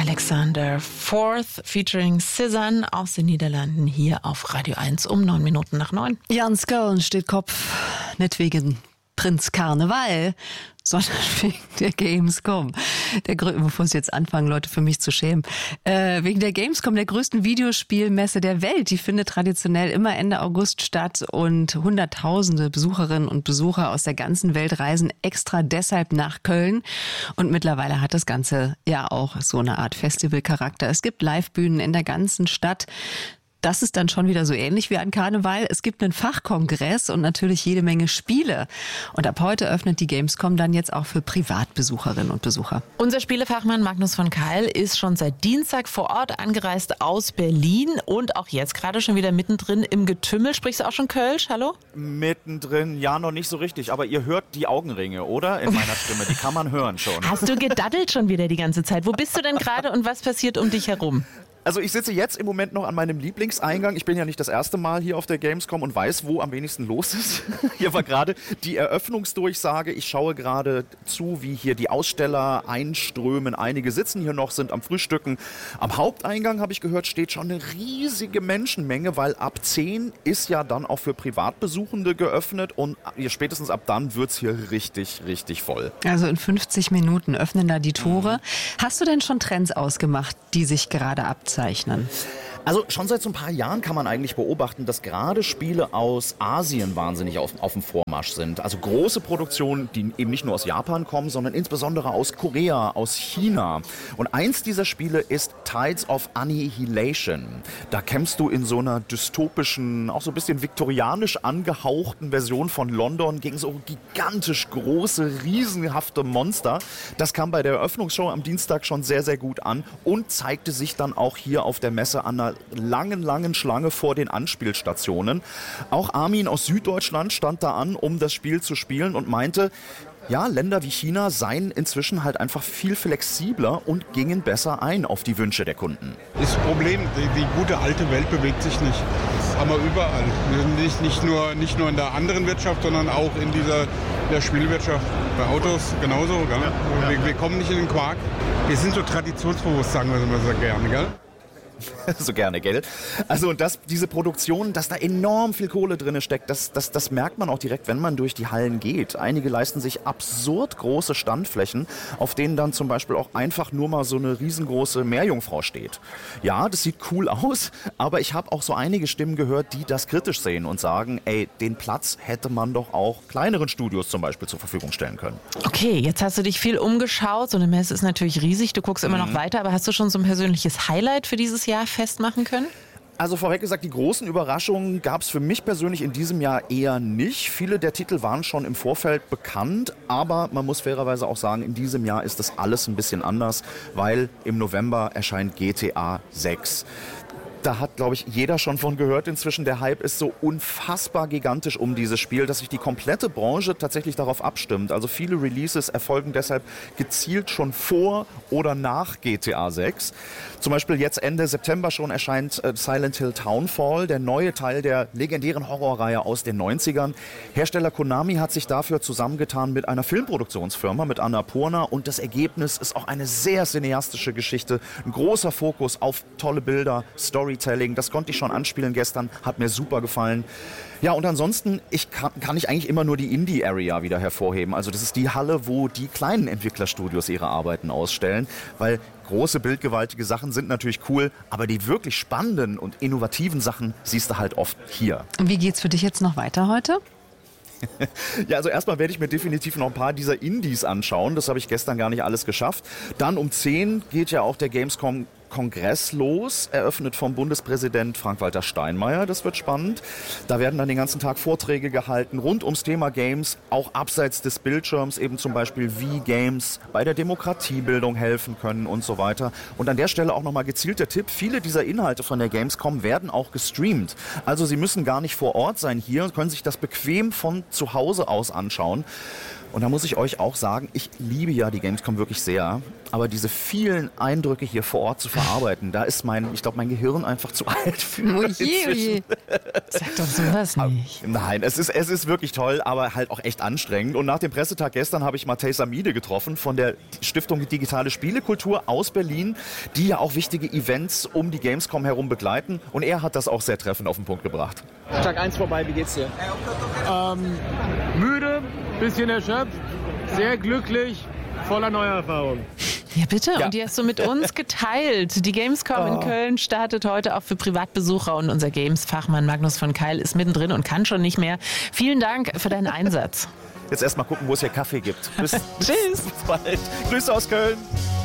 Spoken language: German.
Alexander Fourth featuring Cezanne aus den Niederlanden hier auf Radio 1 um 9:09. Jan Sköln steht Kopf, nicht wegen Prinz Karneval, sondern wegen der Gamescom. Bevor Sie jetzt anfangen, Leute, für mich zu schämen. Wegen der Gamescom, der größten Videospielmesse der Welt. Die findet traditionell immer Ende August statt und Hunderttausende Besucherinnen und Besucher aus der ganzen Welt reisen extra deshalb nach Köln. Und mittlerweile hat das Ganze ja auch so eine Art Festivalcharakter. Es gibt Livebühnen in der ganzen Stadt. Das ist dann schon wieder so ähnlich wie ein Karneval. Es gibt einen Fachkongress und natürlich jede Menge Spiele. Und ab heute öffnet die Gamescom dann jetzt auch für Privatbesucherinnen und Besucher. Unser Spielefachmann Magnus von Keil ist schon seit Dienstag vor Ort angereist aus Berlin und auch jetzt gerade schon wieder mittendrin im Getümmel. Sprichst du auch schon Kölsch? Hallo? Mittendrin, ja, noch nicht so richtig. Aber ihr hört die Augenringe, oder? In meiner Stimme, die kann man hören schon. Hast du gedaddelt schon wieder die ganze Zeit? Wo bist du denn gerade und was passiert um dich herum? Also ich sitze jetzt im Moment noch an meinem Lieblingseingang. Ich bin ja nicht das erste Mal hier auf der Gamescom und weiß, wo am wenigsten los ist. Hier war gerade die Eröffnungsdurchsage. Ich schaue gerade zu, wie hier die Aussteller einströmen. Einige sitzen hier noch, sind am Frühstücken. Am Haupteingang, habe ich gehört, steht schon eine riesige Menschenmenge, weil ab 10 ist ja dann auch für Privatbesuchende geöffnet und spätestens ab dann wird's hier richtig, richtig voll. Also in 50 Minuten öffnen da die Tore. Hast du denn schon Trends ausgemacht, die sich gerade abzeichnen? Also schon seit so ein paar Jahren kann man eigentlich beobachten, dass gerade Spiele aus Asien wahnsinnig auf dem Vormarsch sind. Also große Produktionen, die eben nicht nur aus Japan kommen, sondern insbesondere aus Korea, aus China. Und eins dieser Spiele ist Tides of Annihilation. Da kämpfst du in so einer dystopischen, auch so ein bisschen viktorianisch angehauchten Version von London gegen so gigantisch große, riesenhafte Monster. Das kam bei der Eröffnungsshow am Dienstag schon sehr, sehr gut an und zeigte sich dann auch hier auf der Messe an einer langen Schlange vor den Anspielstationen. Auch Armin aus Süddeutschland stand da an, um das Spiel zu spielen und meinte, ja, Länder wie China seien inzwischen halt einfach viel flexibler und gingen besser ein auf die Wünsche der Kunden. Das Problem, die gute alte Welt bewegt sich nicht. Das haben wir überall. Nicht nur in der anderen Wirtschaft, sondern auch in der Spielwirtschaft. Bei Autos genauso. Gell? Wir kommen nicht in den Quark. Wir sind so traditionsbewusst, sagen wir immer so gerne, gell? So gerne, gell? Also und diese Produktion, dass da enorm viel Kohle drin steckt, das merkt man auch direkt, wenn man durch die Hallen geht. Einige leisten sich absurd große Standflächen, auf denen dann zum Beispiel auch einfach nur mal so eine riesengroße Meerjungfrau steht. Ja, das sieht cool aus, aber ich habe auch so einige Stimmen gehört, die das kritisch sehen und sagen, ey, den Platz hätte man doch auch kleineren Studios zum Beispiel zur Verfügung stellen können. Okay, jetzt hast du dich viel umgeschaut. So eine Messe ist natürlich riesig, du guckst immer noch weiter, aber hast du schon so ein persönliches Highlight für dieses Jahr festmachen können? Also vorweg gesagt, die großen Überraschungen gab es für mich persönlich in diesem Jahr eher nicht. Viele der Titel waren schon im Vorfeld bekannt, aber man muss fairerweise auch sagen, in diesem Jahr ist das alles ein bisschen anders, weil im November erscheint GTA 6. Da hat, glaube ich, jeder schon von gehört inzwischen. Der Hype ist so unfassbar gigantisch um dieses Spiel, dass sich die komplette Branche tatsächlich darauf abstimmt. Also viele Releases erfolgen deshalb gezielt schon vor oder nach GTA 6. Zum Beispiel jetzt Ende September schon erscheint Silent Hill Townfall, der neue Teil der legendären Horrorreihe aus den 90ern. Hersteller Konami hat sich dafür zusammengetan mit einer Filmproduktionsfirma, mit Annapurna. Und das Ergebnis ist auch eine sehr cineastische Geschichte. Ein großer Fokus auf tolle Bilder, Storytelling. Das konnte ich schon anspielen gestern, hat mir super gefallen. Ja, und ansonsten kann ich eigentlich immer nur die Indie-Area wieder hervorheben. Also das ist die Halle, wo die kleinen Entwicklerstudios ihre Arbeiten ausstellen, weil große, bildgewaltige Sachen sind natürlich cool, aber die wirklich spannenden und innovativen Sachen siehst du halt oft hier. Und wie geht's für dich jetzt noch weiter heute? Ja, also erstmal werde ich mir definitiv noch ein paar dieser Indies anschauen. Das habe ich gestern gar nicht alles geschafft. Dann um 10 geht ja auch der Gamescom Kongress los, eröffnet vom Bundespräsident Frank-Walter Steinmeier. Das wird spannend. Da werden dann den ganzen Tag Vorträge gehalten rund ums Thema Games, auch abseits des Bildschirms, eben zum Beispiel wie Games bei der Demokratiebildung helfen können und so weiter. Und an der Stelle auch nochmal gezielt der Tipp, viele dieser Inhalte von der Gamescom werden auch gestreamt. Also Sie müssen gar nicht vor Ort sein hier, können sich das bequem von zu Hause aus anschauen. Und da muss ich euch auch sagen, ich liebe ja die Gamescom wirklich sehr, aber diese vielen Eindrücke hier vor Ort zu verarbeiten, da ist mein Gehirn einfach zu alt für. Oje. Sag doch sowas nicht. Nein, es ist wirklich toll, aber halt auch echt anstrengend. Und nach dem Pressetag gestern habe ich Matej Samide getroffen von der Stiftung Digitale Spielekultur aus Berlin, die ja auch wichtige Events um die Gamescom herum begleiten. Und er hat das auch sehr treffend auf den Punkt gebracht. Tag 1 vorbei, wie geht's dir? Müde, bisschen erschöpft, sehr glücklich, voller neuer Erfahrung. Ja, bitte. Ja. Und die hast du mit uns geteilt. Die Gamescom in Köln startet heute auch für Privatbesucher und unser Games-Fachmann Magnus von Keil ist mittendrin und kann schon nicht mehr. Vielen Dank für deinen Einsatz. Jetzt erst mal gucken, wo es hier Kaffee gibt. Tschüss. Bis bald. Grüße aus Köln.